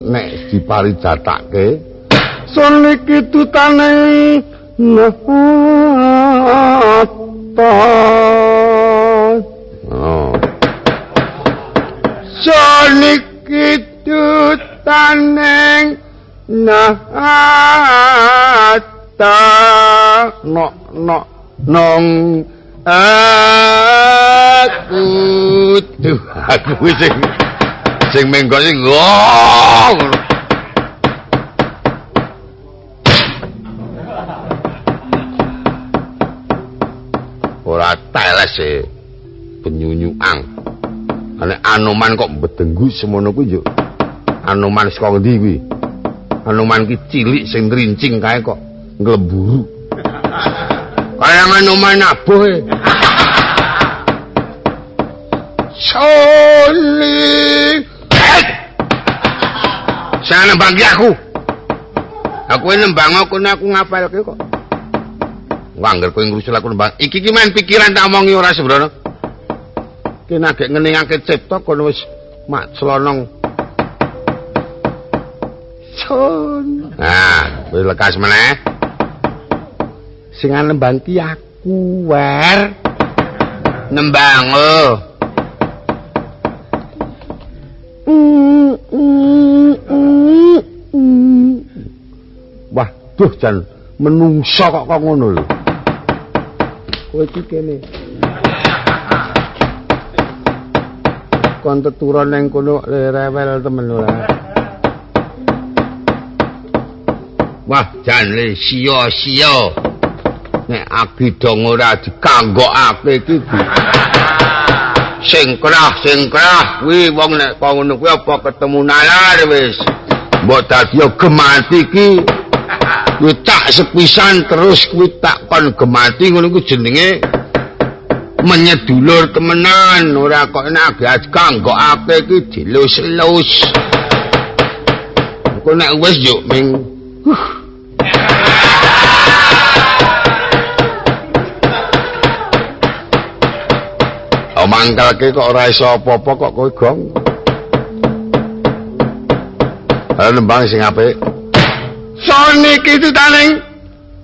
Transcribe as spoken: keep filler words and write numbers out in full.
nek diparijatake soniki tutaning nata oh soniki tutaning nata no no nong aku tuh aku sing sing mengko sing ngong ora teles e penyunyuang ane Anoman kok bedenggu semono kuwi yo Anoman saka ngendi kuwi Anoman ki cilik sing rincing kae kok ngleburu kaya Anoman abuh e Soli saya nembang aku aku nembang aku aku ngapalke kok wangger kowe ngrusul aku nembang iki ki men pikiran tak omongi ora sembrono ki nek ngeningake cipta kono wis mak slonong son nah wis lekas meneh sing nembang ki aku wer nembang oh wah duh jan menungso kok kok ngono lho kowe iki kene kon teturon nang kono rewel temen ora wah jan le sia-sia nek agidong ora dikanggokake iki sing kerah sing kerah kuwi wong nek kok ngono kuwi apa ketemu nalar wis mbok dadi gemati iki kuwi tak sepisan terus kuwi tak kon gemati ngono kuwi jenenge menyedulur temenan ora kok nek kanggokake iki dilus-lus kok nek wis yo ming huh. Mangkalke kok ora iso apa-apa kok kowe gong. Halo nembang sing apik. Soniki tutaning